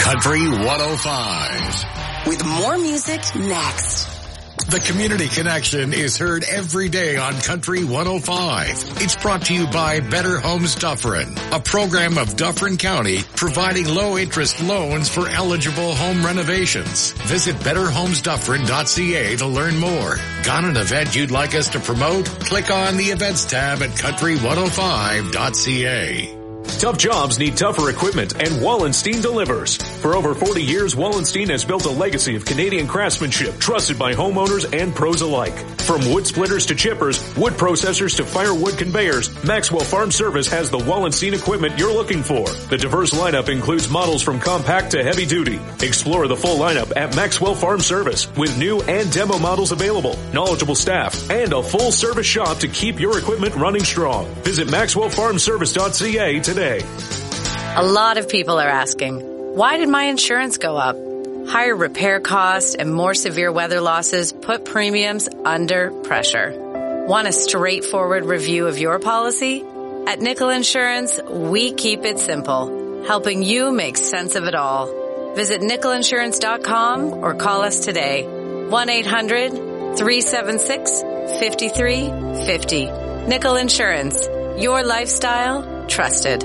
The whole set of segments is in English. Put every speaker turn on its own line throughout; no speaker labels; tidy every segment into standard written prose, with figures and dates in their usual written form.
Country 105.
With more music next.
The Community Connection is heard every day on Country 105. It's brought to you by Better Homes Dufferin, a program of Dufferin County providing low-interest loans for eligible home renovations. Visit betterhomesdufferin.ca to learn more. Got an event you'd like us to promote? Click on the Events tab at country105.ca.
Tough jobs need tougher equipment, and Wallenstein delivers. For over 40 years, Wallenstein has built a legacy of Canadian craftsmanship trusted by homeowners and pros alike. From wood splitters to chippers, wood processors to firewood conveyors, Maxwell Farm Service has the Wallenstein equipment you're looking for. The diverse lineup includes models from compact to heavy duty. Explore the full lineup at Maxwell Farm Service with new and demo models available, knowledgeable staff, and a full service shop to keep your equipment running strong. Visit MaxwellFarmService.ca today.
A lot of people are asking, why did my insurance go up? Higher repair costs and more severe weather losses put premiums under pressure. Want a straightforward review of your policy? At Nickel Insurance, we keep it simple, helping you make sense of it all. Visit nickelinsurance.com or call us today. 1-800-376-5350. Nickel Insurance. Your lifestyle, trusted.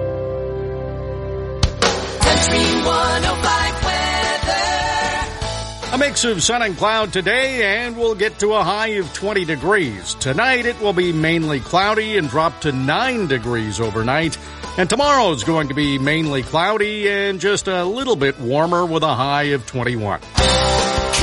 Country 105 weather.
A mix of sun and cloud today, and we'll get to a high of 20 degrees. Tonight it will be mainly cloudy and drop to 9 degrees overnight. And tomorrow is going to be mainly cloudy and just a little bit warmer with a high of 21.